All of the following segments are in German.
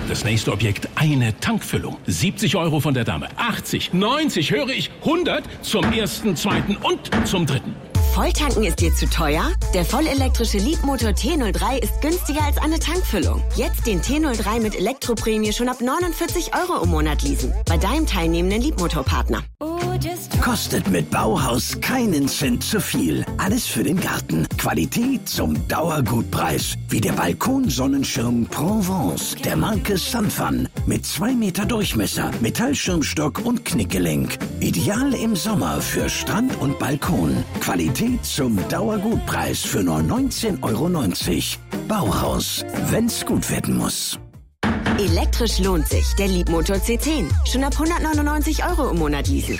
Das nächste Objekt, eine Tankfüllung. 70 € von der Dame, 80, 90, höre ich, 100 zum ersten, zweiten und zum dritten. Volltanken ist dir zu teuer? Der vollelektrische Leapmotor T03 ist günstiger als eine Tankfüllung. Jetzt den T03 mit Elektroprämie schon ab 49 € im Monat leasen. Bei deinem teilnehmenden Leapmotor-Partner. Kostet mit Bauhaus keinen Cent zu viel. Alles für den Garten. Qualität zum Dauergutpreis. Wie der Balkonsonnenschirm Provence der Marke Sunfun. Mit 2 Meter Durchmesser, Metallschirmstock und Knickgelenk. Ideal im Sommer für Strand und Balkon. Qualität zum Dauergutpreis für nur 19,90 €. Bauhaus, wenn's gut werden muss. Elektrisch lohnt sich. Der Leapmotor C10. Schon ab 199 € im Monat leasen.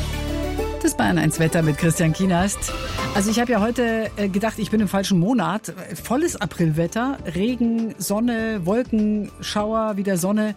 Das Bayern 1 Wetter mit Christian Kienast. Also ich habe ja heute gedacht, ich bin im falschen Monat. Volles Aprilwetter, Regen, Sonne, Wolken, Schauer, wieder Sonne.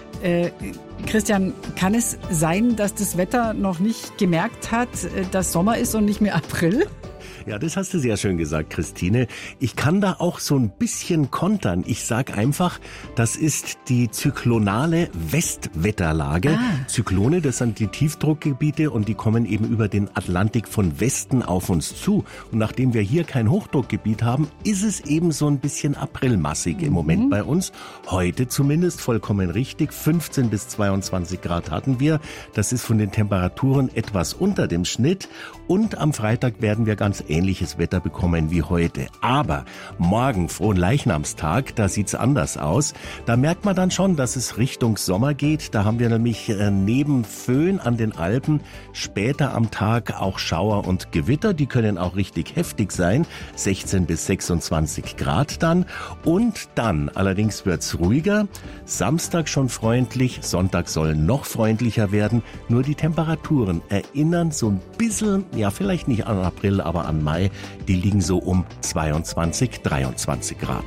Christian, kann es sein, dass das Wetter noch nicht gemerkt hat, dass Sommer ist und nicht mehr April? Ja, das hast du sehr schön gesagt, Christine. Ich kann da auch so ein bisschen kontern. Ich sag einfach, das ist die zyklonale Westwetterlage. Zyklone, das sind die Tiefdruckgebiete und die kommen eben über den Atlantik von Westen auf uns zu. Und nachdem wir hier kein Hochdruckgebiet haben, ist es eben so ein bisschen aprilmassig im Moment bei uns. Heute zumindest vollkommen richtig. 15 bis 22 Grad hatten wir. Das ist von den Temperaturen etwas unter dem Schnitt. Und am Freitag werden wir ganz ähnliches Wetter bekommen wie heute. Aber morgen, Fronleichnamstag, da sieht's anders aus. Da merkt man dann schon, dass es Richtung Sommer geht. Da haben wir nämlich neben Föhn an den Alpen später am Tag auch Schauer und Gewitter. Die können auch richtig heftig sein. 16 bis 26 Grad dann. Und dann allerdings wird's ruhiger. Samstag schon freundlich. Sonntag soll noch freundlicher werden. Nur die Temperaturen erinnern so ein bisschen, ja vielleicht nicht an April, aber an Mai, die liegen so um 22, 23 Grad.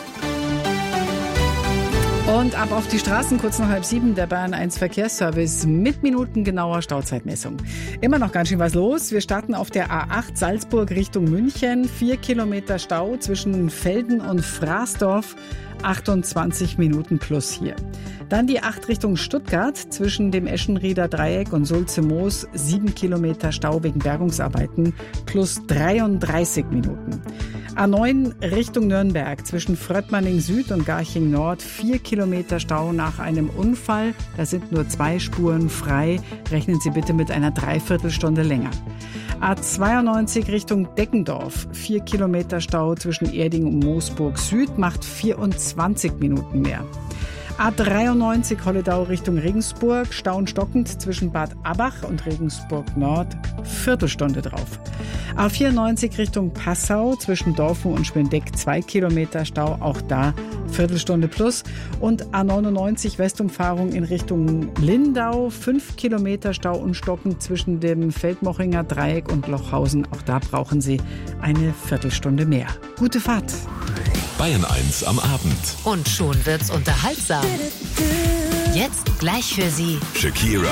Und ab auf die Straßen, kurz nach 6:30, der Bayern 1 Verkehrsservice mit minutengenauer Stauzeitmessung. Immer noch ganz schön was los. Wir starten auf der A8 Salzburg Richtung München. 4 Kilometer Stau zwischen Velden und Fraßdorf. 28 Minuten plus hier. Dann die 8 Richtung Stuttgart zwischen dem Eschenrieder Dreieck und Sulze-Moos. 7 Kilometer Stau wegen Bergungsarbeiten plus 33 Minuten. A9 Richtung Nürnberg zwischen Fröttmanning Süd und Garching Nord. 4 Kilometer Stau nach einem Unfall. Da sind nur 2 Spuren frei. Rechnen Sie bitte mit einer Dreiviertelstunde länger. A92 Richtung Deckendorf. 4 Kilometer Stau zwischen Erding und Moosburg Süd macht 24 Minuten mehr. A93 Holledau Richtung Regensburg, stauenstockend zwischen Bad Abach und Regensburg Nord, Viertelstunde drauf. A94 Richtung Passau zwischen Dorfen und Schwendeck 2 Kilometer Stau, auch da Viertelstunde plus. Und A99 Westumfahrung in Richtung Lindau, 5 Kilometer Stau und stockend zwischen dem Feldmochinger Dreieck und Lochhausen, auch da brauchen Sie eine Viertelstunde mehr. Gute Fahrt! Bayern 1 am Abend. Und schon wird's unterhaltsam. Jetzt gleich für Sie Shakira,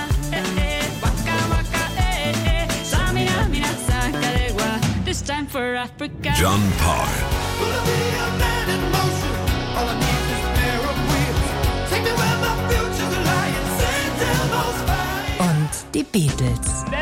John Paul und die Beatles.